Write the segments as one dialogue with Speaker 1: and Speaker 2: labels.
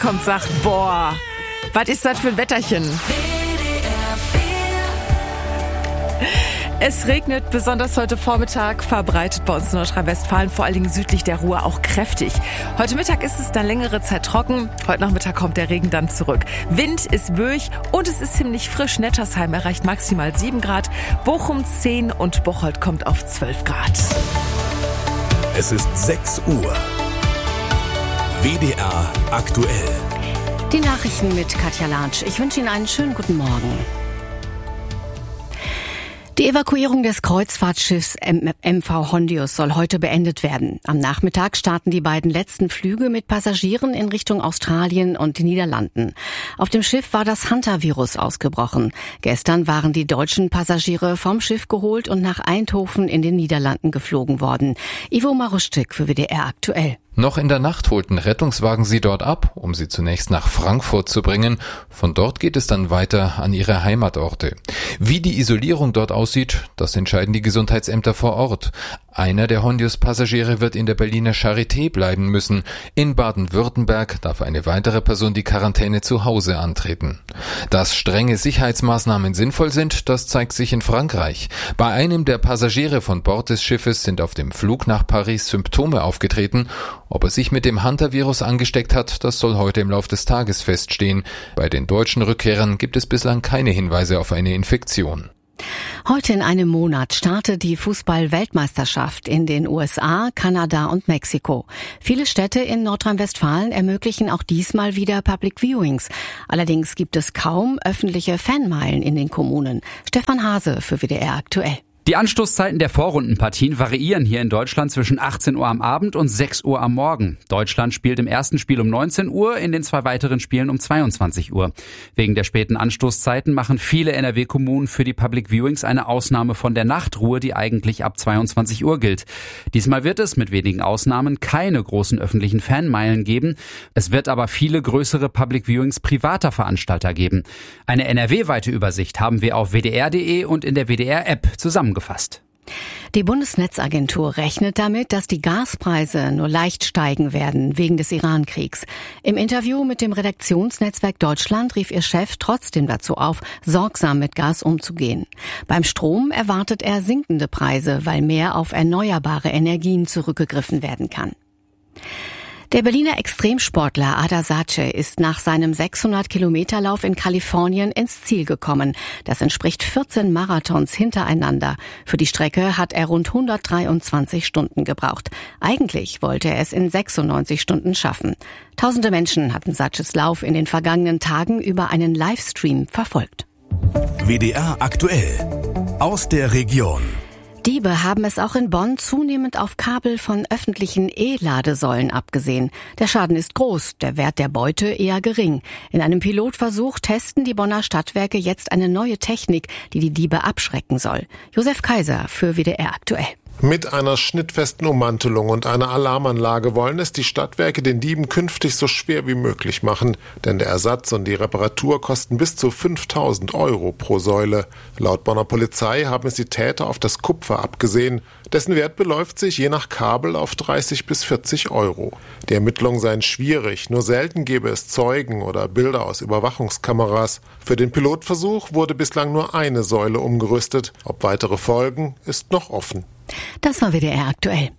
Speaker 1: kommt, sagt, boah, was ist das für ein Wetterchen? Es regnet besonders heute Vormittag, verbreitet bei uns in Nordrhein-Westfalen, vor allen Dingen südlich der Ruhr auch kräftig. Heute Mittag ist es dann längere Zeit trocken, heute Nachmittag kommt der Regen dann zurück. Wind ist böig und es ist ziemlich frisch. Nettersheim erreicht maximal 7 Grad, Bochum 10 und Bocholt kommt auf 12 Grad.
Speaker 2: Es ist 6 Uhr. WDR aktuell.
Speaker 3: Die Nachrichten mit Katja Latsch. Ich wünsche Ihnen einen schönen guten Morgen. Die Evakuierung des Kreuzfahrtschiffs MV Hondius soll heute beendet werden. Am Nachmittag starten die beiden letzten Flüge mit Passagieren in Richtung Australien und die Niederlanden. Auf dem Schiff war das Hantavirus ausgebrochen. Gestern waren die deutschen Passagiere vom Schiff geholt und nach Eindhoven in den Niederlanden geflogen worden. Ivo Maruschczyk für WDR aktuell.
Speaker 4: Noch in der Nacht holten Rettungswagen sie dort ab, um sie zunächst nach Frankfurt zu bringen. Von dort geht es dann weiter an ihre Heimatorte. Wie die Isolierung dort aussieht, das entscheiden die Gesundheitsämter vor Ort. Einer der Hondius-Passagiere wird in der Berliner Charité bleiben müssen. In Baden-Württemberg darf eine weitere Person die Quarantäne zu Hause antreten. Dass strenge Sicherheitsmaßnahmen sinnvoll sind, das zeigt sich in Frankreich. Bei einem der Passagiere von Bord des Schiffes sind auf dem Flug nach Paris Symptome aufgetreten. Ob er sich mit dem Hantavirus angesteckt hat, das soll heute im Laufe des Tages feststehen. Bei den deutschen Rückkehrern gibt es bislang keine Hinweise auf eine Infektion.
Speaker 3: Heute in einem Monat startet die Fußball-Weltmeisterschaft in den USA, Kanada und Mexiko. Viele Städte in Nordrhein-Westfalen ermöglichen auch diesmal wieder Public Viewings. Allerdings gibt es kaum öffentliche Fanmeilen in den Kommunen. Stefan Hase für WDR aktuell.
Speaker 5: Die Anstoßzeiten der Vorrundenpartien variieren hier in Deutschland zwischen 18 Uhr am Abend und 6 Uhr am Morgen. Deutschland spielt im ersten Spiel um 19 Uhr, in den 2 weiteren Spielen um 22 Uhr. Wegen der späten Anstoßzeiten machen viele NRW-Kommunen für die Public Viewings eine Ausnahme von der Nachtruhe, die eigentlich ab 22 Uhr gilt. Diesmal wird es mit wenigen Ausnahmen keine großen öffentlichen Fanmeilen geben. Es wird aber viele größere Public Viewings privater Veranstalter geben. Eine NRW-weite Übersicht haben wir auf wdr.de und in der WDR-App zusammengefasst.
Speaker 3: Die Bundesnetzagentur rechnet damit, dass die Gaspreise nur leicht steigen werden wegen des Iran-Kriegs. Im Interview mit dem Redaktionsnetzwerk Deutschland rief ihr Chef trotzdem dazu auf, sorgsam mit Gas umzugehen. Beim Strom erwartet er sinkende Preise, weil mehr auf erneuerbare Energien zurückgegriffen werden kann. Der Berliner Extremsportler Ada Sace ist nach seinem 600-Kilometer-Lauf in Kalifornien ins Ziel gekommen. Das entspricht 14 Marathons hintereinander. Für die Strecke hat er rund 123 Stunden gebraucht. Eigentlich wollte er es in 96 Stunden schaffen. Tausende Menschen hatten Saces Lauf in den vergangenen Tagen über einen Livestream verfolgt.
Speaker 2: WDR aktuell. Aus der Region.
Speaker 3: Diebe haben es auch in Bonn zunehmend auf Kabel von öffentlichen E-Ladesäulen abgesehen. Der Schaden ist groß, der Wert der Beute eher gering. In einem Pilotversuch testen die Bonner Stadtwerke jetzt eine neue Technik, die die Diebe abschrecken soll. Josef Kaiser für WDR aktuell.
Speaker 6: Mit einer schnittfesten Ummantelung und einer Alarmanlage wollen es die Stadtwerke den Dieben künftig so schwer wie möglich machen. Denn der Ersatz und die Reparatur kosten bis zu 5.000 € pro Säule. Laut Bonner Polizei haben es die Täter auf das Kupfer abgesehen. Dessen Wert beläuft sich je nach Kabel auf 30 bis 40 €. Die Ermittlungen seien schwierig. Nur selten gäbe es Zeugen oder Bilder aus Überwachungskameras. Für den Pilotversuch wurde bislang nur eine Säule umgerüstet. Ob weitere folgen, ist noch offen.
Speaker 3: Das war WDR aktuell.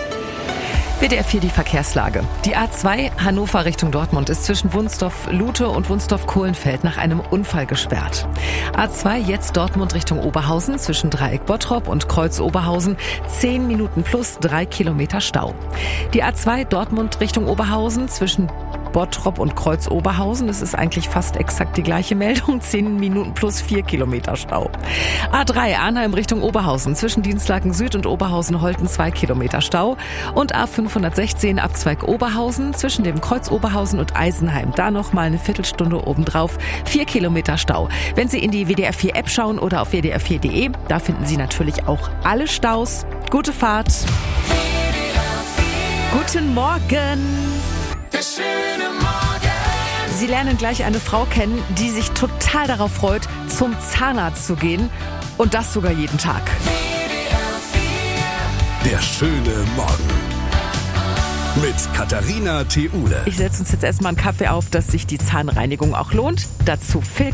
Speaker 1: WDR 4 die Verkehrslage. Die A2 Hannover Richtung Dortmund ist zwischen Wunstorf-Lute und Wunstorf-Kohlenfeld nach einem Unfall gesperrt. A2 jetzt Dortmund Richtung Oberhausen zwischen Dreieck Bottrop und Kreuz Oberhausen 10 Minuten plus 3 Kilometer Stau. Die A2 Dortmund Richtung Oberhausen zwischen Bottrop und Kreuz Oberhausen. Es ist eigentlich fast exakt die gleiche Meldung. 10 Minuten plus 4 Kilometer Stau. A3 Arnheim Richtung Oberhausen zwischen Dienstlaken Süd und Oberhausen-Holten 2 Kilometer Stau. Und A516 Abzweig Oberhausen zwischen dem Kreuz Oberhausen und Eisenheim. Da noch mal eine Viertelstunde obendrauf. 4 Kilometer Stau. Wenn Sie in die WDR 4 App schauen oder auf wdr4.de, da finden Sie natürlich auch alle Staus. Gute Fahrt. Guten Morgen. Sie lernen gleich eine Frau kennen, die sich total darauf freut, zum Zahnarzt zu gehen. Und das sogar jeden Tag.
Speaker 2: Der schöne Morgen. mit Katharina Theule.
Speaker 1: Ich setze uns jetzt erstmal einen Kaffee auf, dass sich die Zahnreinigung auch lohnt. Dazu Phil